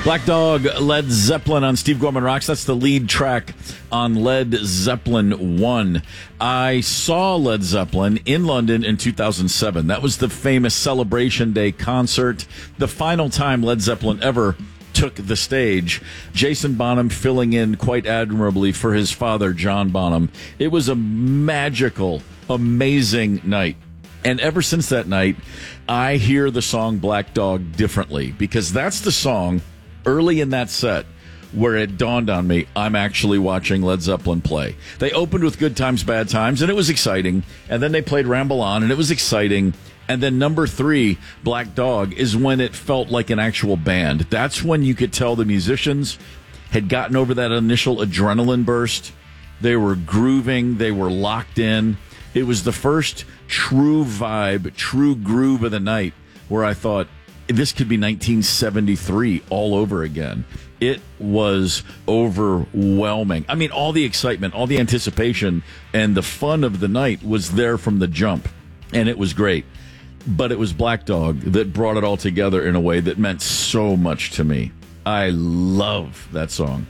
Black Dog, Led Zeppelin on Steve Gorman Rocks. That's the lead track on Led Zeppelin 1. I saw Led Zeppelin in London in 2007. That was the famous Celebration Day concert, the final time Led Zeppelin ever took the stage. Jason Bonham filling in quite admirably for his father, John Bonham. It was a magical, amazing night. And ever since that night, I hear the song Black Dog differently, because that's the song early in that set where it dawned on me I'm actually watching Led Zeppelin play. They opened with Good Times, Bad Times, and it was exciting. And then they played Ramble On, and it was exciting. And then number 3, Black Dog, is when it felt like an actual band. That's when you could tell the musicians had gotten over that initial adrenaline burst. They were grooving. They were locked in. It was the first true vibe, true groove of the night where I thought, this could be 1973 all over again. It was overwhelming. I mean, all the excitement, all the anticipation, and the fun of the night was there from the jump, and it was great. But it was Black Dog that brought it all together in a way that meant so much to me. I love that song.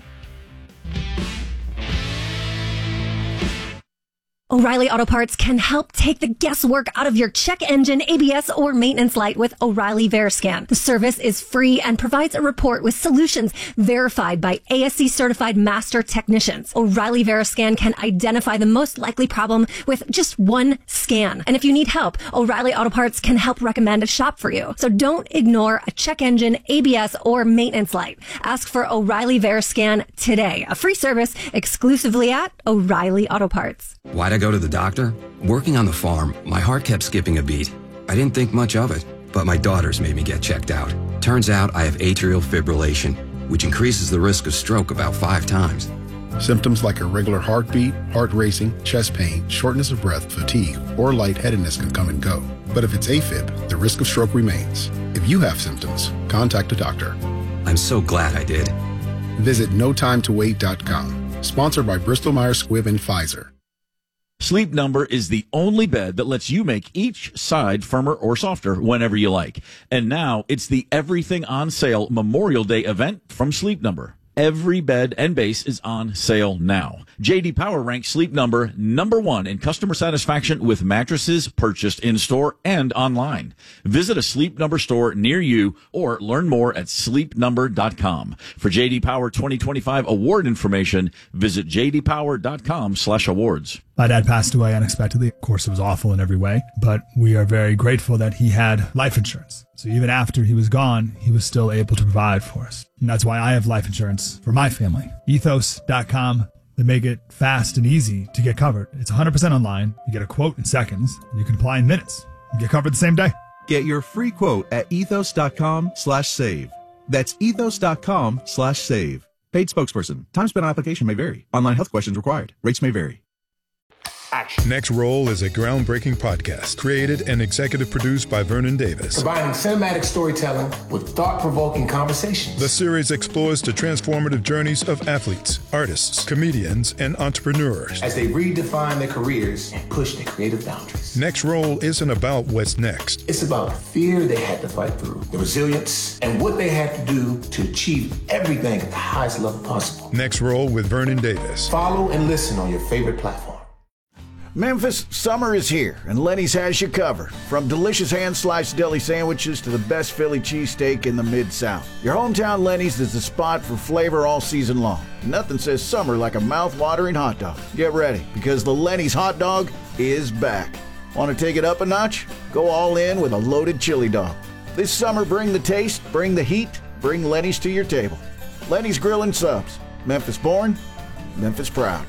O'Reilly Auto Parts can help take the guesswork out of your check engine, ABS, or maintenance light with O'Reilly VeriScan. The service is free and provides a report with solutions verified by ASC certified master technicians. O'Reilly VeriScan can identify the most likely problem with just one scan. And if you need help, O'Reilly Auto Parts can help recommend a shop for you. So don't ignore a check engine, ABS, or maintenance light. Ask for O'Reilly VeriScan today. A free service exclusively at O'Reilly Auto Parts. Why'd I go to the doctor? Working on the farm, my heart kept skipping a beat. I didn't think much of it, but my daughters made me get checked out. Turns out I have atrial fibrillation, which increases the risk of stroke about 5 times. Symptoms like irregular heartbeat, heart racing, chest pain, shortness of breath, fatigue, or lightheadedness can come and go. But if it's AFib, the risk of stroke remains. If you have symptoms, contact a doctor. I'm so glad I did. Visit notimetowait.com. Sponsored by Bristol-Myers Squibb and Pfizer. Sleep Number is the only bed that lets you make each side firmer or softer whenever you like. And now it's the Everything on Sale Memorial Day event from Sleep Number. Every bed and base is on sale now. J.D. Power ranks Sleep Number number 1 in customer satisfaction with mattresses purchased in-store and online. Visit a Sleep Number store near you or learn more at sleepnumber.com. For J.D. Power 2025 award information, visit jdpower.com/awards. My dad passed away unexpectedly. Of course, it was awful in every way, but we are very grateful that he had life insurance. So even after he was gone, he was still able to provide for us. And that's why I have life insurance for my family. Ethos.com. They make it fast and easy to get covered. It's 100% online. You get a quote in seconds, and you can apply in minutes. You get covered the same day. Get your free quote at ethos.com/save. That's ethos.com/save. Paid spokesperson. Time spent on application may vary. Online health questions required. Rates may vary. Action. Next Roll is a groundbreaking podcast created and executive produced by Vernon Davis. Combining cinematic storytelling with thought-provoking conversations. The series explores the transformative journeys of athletes, artists, comedians, and entrepreneurs as they redefine their careers and push their creative boundaries. Next Roll isn't about what's next. It's about the fear they had to fight through, the resilience, and what they had to do to achieve everything at the highest level possible. Next Roll with Vernon Davis. Follow and listen on your favorite platform. Memphis, summer is here, and Lenny's has you covered. From delicious hand-sliced deli sandwiches to the best Philly cheesesteak in the Mid-South. Your hometown Lenny's is the spot for flavor all season long. Nothing says summer like a mouth-watering hot dog. Get ready, because the Lenny's hot dog is back. Want to take it up a notch? Go all in with a loaded chili dog. This summer, bring the taste, bring the heat, bring Lenny's to your table. Lenny's Grill and Subs. Memphis born, Memphis proud.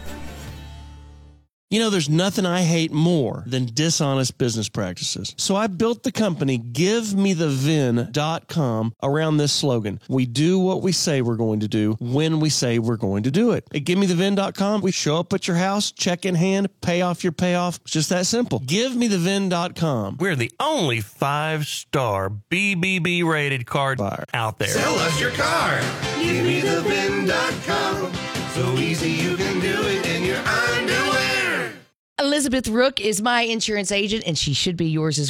You know, there's nothing I hate more than dishonest business practices. So I built the company GiveMeTheVin.com around this slogan. We do what we say we're going to do when we say we're going to do it. At GiveMeTheVin.com, we show up at your house, check in hand, pay off your payoff. It's just that simple. GiveMeTheVin.com. We're the only 5-star BBB rated card buyer out there. Sell us your car. GiveMeTheVin.com. So easy you can do it in your underwear. Elizabeth Rook is my insurance agent, and she should be yours as